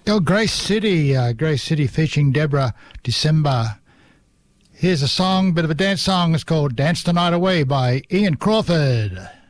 Oh, Grace City featuring Deborah December. Here's a song, bit of a dance song. It's called Dance the Night Away by Ian Crawford.